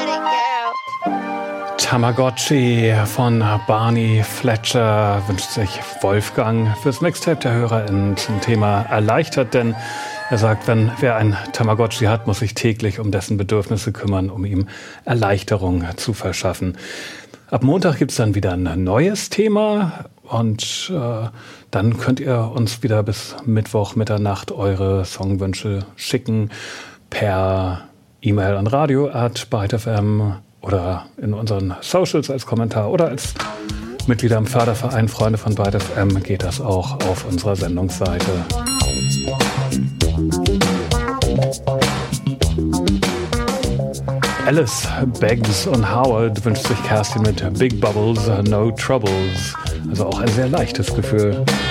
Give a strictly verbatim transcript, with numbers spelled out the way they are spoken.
Tamagotchi von Barney Fletcher wünscht sich Wolfgang fürs Mixtape der HörerInnen zum Thema erleichtert, denn er sagt, wenn wer ein Tamagotchi hat, muss sich täglich um dessen Bedürfnisse kümmern, um ihm Erleichterung zu verschaffen. Ab Montag gibt es dann wieder ein neues Thema und äh, dann könnt ihr uns wieder bis Mittwoch Mitternacht eure Songwünsche schicken per E-Mail an radio at byte f m oder in unseren Socials als Kommentar oder als Mitglieder im Förderverein Freunde von Byte F M geht das auch auf unserer Sendungsseite. Alice, Beggs und Howard wünscht sich Kerstin mit Big Bubbles, No Troubles. Also auch ein sehr leichtes Gefühl.